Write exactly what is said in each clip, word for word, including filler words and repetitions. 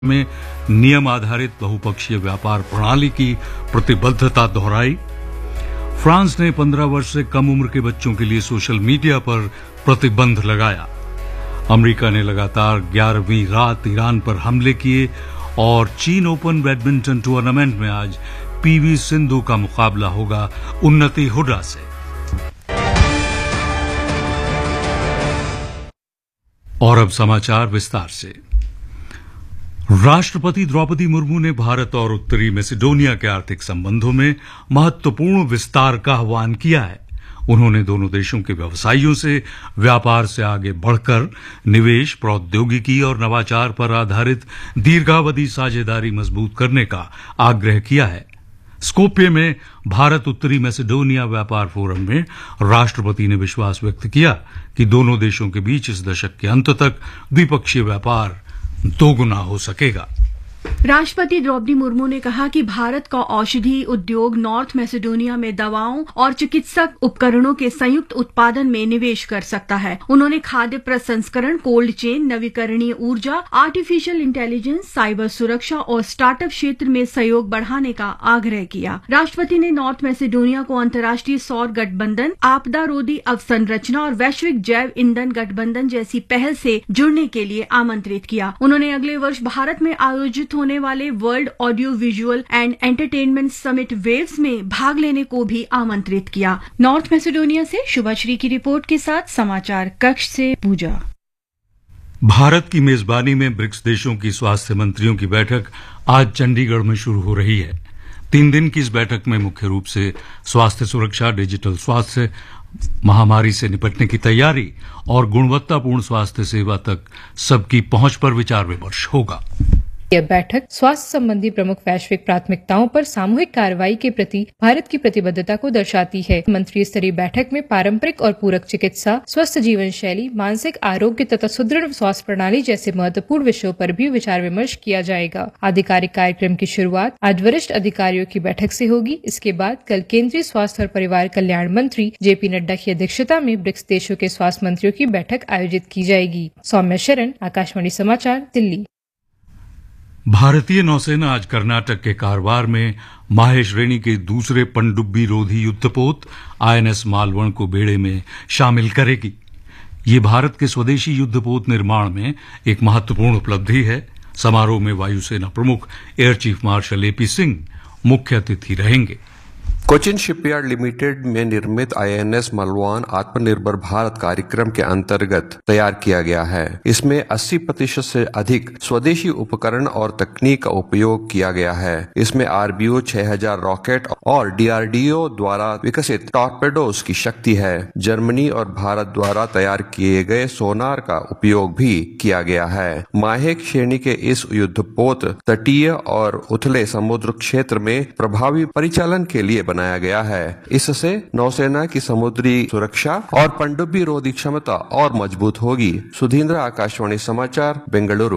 में नियम आधारित बहुपक्षीय व्यापार प्रणाली की प्रतिबद्धता दोहराई। फ्रांस ने पंद्रह वर्ष से कम उम्र के बच्चों के लिए सोशल मीडिया पर प्रतिबंध लगाया। अमेरिका ने लगातार ग्यारहवीं रात ईरान पर हमले किए और चीन ओपन बैडमिंटन टूर्नामेंट में आज पीवी सिंधु का मुकाबला होगा उन्नति हुड्डा से। और अब समाचार विस्तार से। राष्ट्रपति द्रौपदी मुर्मू ने भारत और उत्तरी मैसेडोनिया के आर्थिक संबंधों में महत्वपूर्ण विस्तार का आह्वान किया है। उन्होंने दोनों देशों के व्यवसायियों से व्यापार से आगे बढ़कर निवेश, प्रौद्योगिकी और नवाचार पर आधारित दीर्घावधि साझेदारी मजबूत करने का आग्रह किया है। स्कोप्ये में भारत उत्तरी मैसेडोनिया व्यापार फोरम में राष्ट्रपति ने विश्वास व्यक्त किया कि दोनों देशों के बीच इस दशक के अंत तक द्विपक्षीय व्यापार दोगुना हो सकेगा। राष्ट्रपति द्रौपदी मुर्मू ने कहा कि भारत का औषधि उद्योग नॉर्थ मैसेडोनिया में दवाओं और चिकित्सक उपकरणों के संयुक्त उत्पादन में निवेश कर सकता है। उन्होंने खाद्य प्रसंस्करण, कोल्ड चेन, नवीकरणीय ऊर्जा, आर्टिफिशियल इंटेलिजेंस, साइबर सुरक्षा और स्टार्टअप क्षेत्र में सहयोग बढ़ाने का आग्रह किया। राष्ट्रपति ने नॉर्थ मैसेडोनिया को अंतर्राष्ट्रीय सौर गठबंधन, आपदा रोधी अवसंरचना और वैश्विक जैव ईंधन गठबंधन जैसी पहल से जुड़ने के लिए आमंत्रित किया। उन्होंने अगले वर्ष भारत में आयोजित होने वाले world audio visual and entertainment summit waves में भाग लेने को भी आमंत्रित किया। नॉर्थ मैसेडोनिया से शुभाश्री की रिपोर्ट के साथ समाचार कक्ष से पूजा। भारत की मेजबानी में ब्रिक्स देशों की स्वास्थ्य मंत्रियों की बैठक आज चंडीगढ़ में शुरू हो रही है। तीन दिन की इस बैठक में मुख्य रूप से स्वास्थ्य सुरक्षा, डिजिटल स्वास्थ्य, महामारी से निपटने की तैयारी और गुणवत्तापूर्ण स्वास्थ्य सेवा तक सबकी पहुंच पर विचार विमर्श होगा। यह बैठक स्वास्थ्य संबंधी प्रमुख वैश्विक प्राथमिकताओं पर सामूहिक कार्रवाई के प्रति भारत की प्रतिबद्धता को दर्शाती है। मंत्री स्तरीय बैठक में पारंपरिक और पूरक चिकित्सा, स्वस्थ जीवन शैली, मानसिक आरोग्य तथा सुदृढ़ स्वास्थ्य प्रणाली जैसे महत्वपूर्ण विषयों पर भी विचार विमर्श किया जाएगा। आधिकारिक कार्यक्रम की शुरुआत आज वरिष्ठ अधिकारियों की बैठक से होगी। इसके बाद कल केंद्रीय स्वास्थ्य और परिवार कल्याण मंत्री जेपी नड्डा की अध्यक्षता में ब्रिक्स देशों के स्वास्थ्य मंत्रियों की बैठक आयोजित की जाएगी। सौम्या शरण, आकाशवाणी समाचार, दिल्ली। भारतीय नौसेना आज कर्नाटक के कारवार में माहे श्रेणी के दूसरे पनडुब्बी रोधी युद्धपोत आईएनएस मालवण को बेड़े में शामिल करेगी। ये भारत के स्वदेशी युद्धपोत निर्माण में एक महत्वपूर्ण उपलब्धि है। समारोह में वायुसेना प्रमुख air chief marshal AP Singh मुख्य अतिथि रहेंगे। कोचिन शिपयार्ड लिमिटेड में निर्मित आईएनएस मालवान आत्मनिर्भर भारत कार्यक्रम के अंतर्गत तैयार किया गया है। इसमें अस्सी प्रतिशत से अधिक स्वदेशी उपकरण और तकनीक का उपयोग किया गया है। इसमें आरबीओ छह हज़ार रॉकेट और डीआरडीओ द्वारा विकसित टॉर्पेडोज की शक्ति है। जर्मनी और भारत द्वारा तैयार किए गए सोनार का उपयोग भी किया गया है। माहे श्रेणी के इस युद्धपोत तटीय और उथले समुद्र क्षेत्र में प्रभावी परिचालन के लिए बनाया गया है। इससे नौसेना की समुद्री सुरक्षा और पनडुब्बी रोधी क्षमता और मजबूत होगी। सुधींद्र, आकाशवाणी समाचार, बेंगलुरु।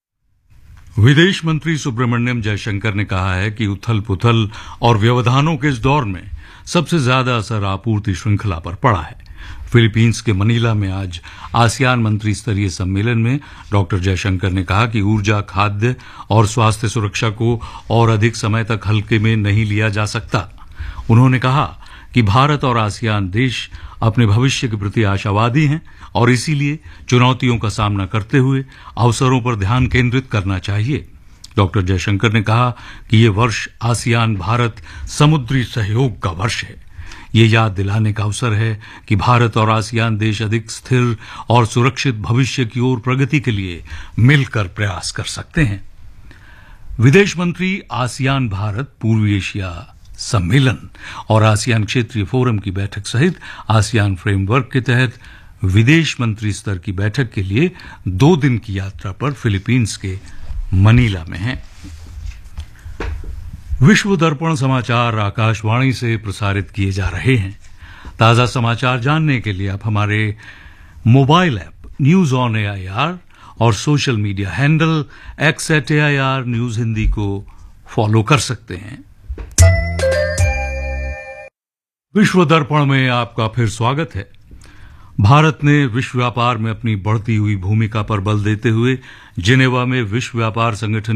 विदेश मंत्री सुब्रमण्यम जयशंकर ने कहा है कि उथल पुथल और व्यवधानों के इस दौर में सबसे ज्यादा असर आपूर्ति श्रृंखला पर पड़ा है। फिलीपींस के मनीला में आज आसियान मंत्री स्तरीय सम्मेलन में डॉक्टर जयशंकर ने कहा कि ऊर्जा, खाद्य और स्वास्थ्य सुरक्षा को और अधिक समय तक हल्के में नहीं लिया जा सकता। उन्होंने कहा कि भारत और आसियान देश अपने भविष्य के प्रति आशावादी हैं और इसीलिए चुनौतियों का सामना करते हुए अवसरों पर ध्यान केंद्रित करना चाहिए। डॉक्टर जयशंकर ने कहा कि ये वर्ष आसियान भारत समुद्री सहयोग का वर्ष है। ये याद दिलाने का अवसर है कि भारत और आसियान देश अधिक स्थिर और सुरक्षित भविष्य की ओर प्रगति के लिए मिलकर प्रयास कर सकते हैं। विदेश मंत्री आसियान भारत पूर्वी एशिया सम्मेलन और आसियान क्षेत्रीय फोरम की बैठक सहित आसियान फ्रेमवर्क के तहत विदेश मंत्री स्तर की बैठक के लिए दो दिन की यात्रा पर फिलीपींस के मनीला में हैं। विश्व दर्पण समाचार आकाशवाणी से प्रसारित किए जा रहे हैं। ताजा समाचार जानने के लिए आप हमारे mobile app news on AIR और social media handle x eight AIR news Hindi को फॉलो कर सकते हैं। विश्व दर्पण में आपका फिर स्वागत है। भारत ने विश्व व्यापार में अपनी बढ़ती हुई भूमिका पर बल देते हुए जिनेवा में विश्व व्यापार संगठन